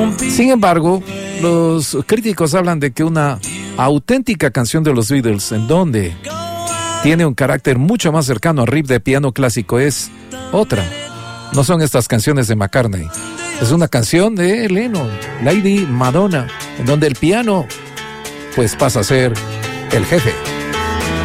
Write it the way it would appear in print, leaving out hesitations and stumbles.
Sin embargo, los críticos hablan de que una auténtica canción de los Beatles, en donde tiene un carácter mucho más cercano al riff de piano clásico, es otra. No son estas canciones de McCartney. Es una canción de Lennon, Lady Madonna, en donde el piano pues pasa a ser el jefe.